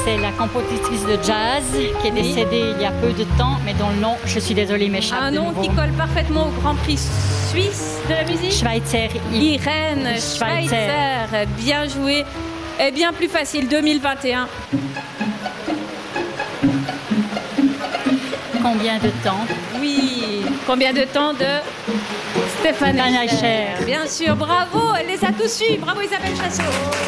c'est la compositrice de jazz qui est décédée il y a peu de temps, mais dont le nom, je suis désolée, m'échappe. Un nom qui colle parfaitement au Grand Prix suisse de la musique. Schweitzer. Irène Schweitzer. Bien joué. Et bien plus facile, 2021. Combien de temps? Oui, combien de temps de Stéphane Eicher. Bien sûr, bravo, elle les a tous eus. Bravo Isabelle Chassot.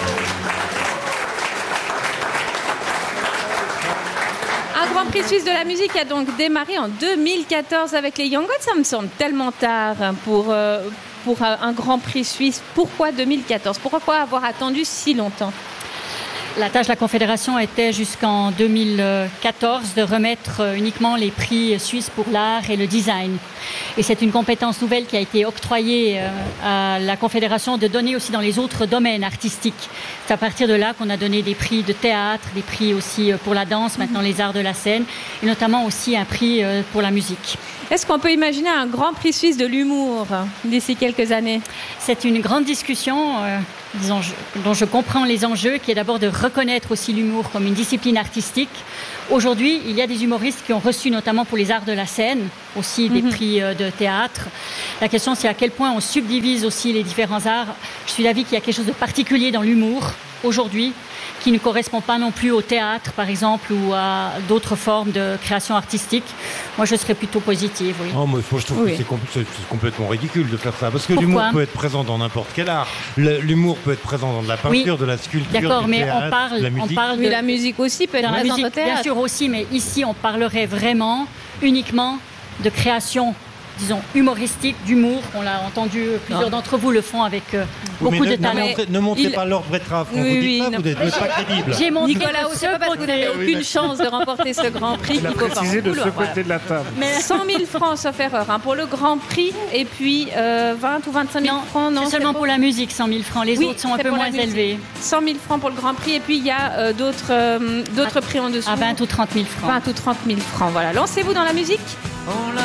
Un Grand Prix suisse de la musique a donc démarré en 2014 avec les Young Gods. Ça me semble tellement tard pour un Grand Prix suisse. Pourquoi 2014? Pourquoi avoir attendu si longtemps? La tâche de la Confédération était jusqu'en 2014 de remettre uniquement les prix suisses pour l'art et le design. Et c'est une compétence nouvelle qui a été octroyée à la Confédération de donner aussi dans les autres domaines artistiques. C'est à partir de là qu'on a donné des prix de théâtre, des prix aussi pour la danse, maintenant les arts de la scène, et notamment aussi un prix pour la musique. Est-ce qu'on peut imaginer un Grand Prix suisse de l'humour d'ici quelques années? C'est une grande discussion dont je comprends les enjeux, qui est d'abord de reconnaître aussi l'humour comme une discipline artistique. Aujourd'hui, il y a des humoristes qui ont reçu notamment pour les arts de la scène, aussi des prix de théâtre. La question, c'est à quel point on subdivise aussi les différents arts. Je suis d'avis qu'il y a quelque chose de particulier dans l'humour aujourd'hui, qui ne correspond pas non plus au théâtre, par exemple, ou à d'autres formes de création artistique. Moi, je serais plutôt positive, oui. Oh, moi, je trouve que c'est complètement ridicule de faire ça. Parce que l'humour peut être présent dans n'importe quel art. L'humour peut être présent dans de la peinture, de la sculpture, d'accord, du mais théâtre, de la musique. On parle de la musique aussi, peut être présente au théâtre. Bien sûr aussi, mais ici, on parlerait vraiment uniquement de création, disons, humoristique, d'humour. On l'a entendu, plusieurs d'entre vous le font avec beaucoup de talent. Ne montrez pas l'ordre Betrave. Quand vous dites ça, vous n'êtes pas crédible. J'ai montré Nicolas, c'est pas parce que vous n'avez aucune chance de remporter ce Grand Prix qu'il faut pas en de vouloir. ce côté de la table. Mais 100 000 francs, sauf erreur, pour le Grand Prix, et puis 20 ou 25 000 francs. Non, c'est seulement pour la musique, 100 000 francs. Les autres sont un peu moins élevés. 100 000 francs pour le Grand Prix, et puis il y a d'autres prix en dessous. À 20 ou 30 000 francs. 20 ou 30 000 francs, voilà. Lancez-vous dans la musique.